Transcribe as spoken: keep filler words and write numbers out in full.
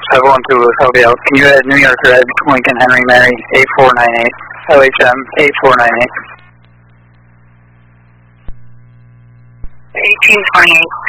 five one two, L D L. Can you add New York Red, Lincoln Henry Mary, eight four nine eight, L H M, eight four nine eight. eighteen twenty-eight.